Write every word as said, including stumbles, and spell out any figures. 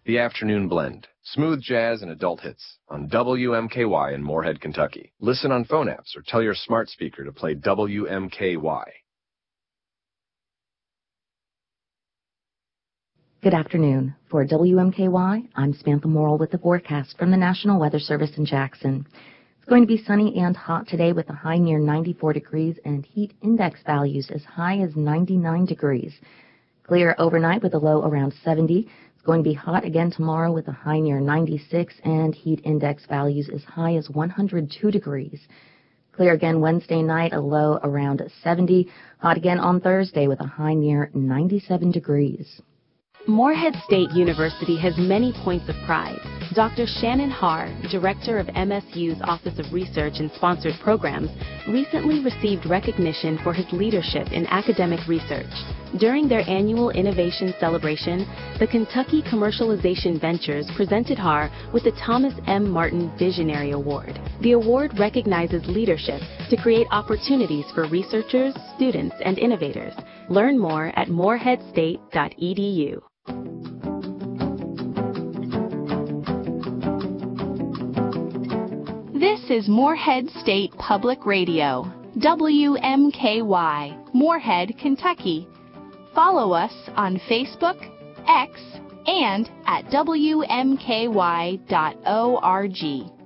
The Afternoon Blend. Smooth jazz and adult hits on W M K Y in Moorhead, Kentucky. Listen on phone apps or tell your smart speaker to play W M K Y. Good afternoon. For W M K Y, I'm Samantha Morrill with the forecast from the National Weather Service in Jackson. It's going to be sunny and hot today with a high near ninety-four degrees and heat index values as high as ninety-nine degrees. Clear overnight with a low around seventy. It's going to be hot again tomorrow with a high near ninety-six and heat index values as high as one hundred two degrees. Clear again Wednesday night, a low around seventy. Hot again on Thursday with a high near ninety-seven degrees. Moorhead State University has many points of pride. Doctor Shannon Haar, director of M S U's Office of Research and Sponsored Programs, recently received recognition for his leadership in academic research. During their annual innovation celebration, the Kentucky Commercialization Ventures presented Haar with the Thomas M. Martin Visionary Award. The award recognizes leadership to create opportunities for researchers, students, and innovators. Learn more at moorhead state dot e d u. This is Moorhead State Public Radio, W M K Y, Moorhead, Kentucky. Follow us on Facebook, X, and at W M K Y dot org.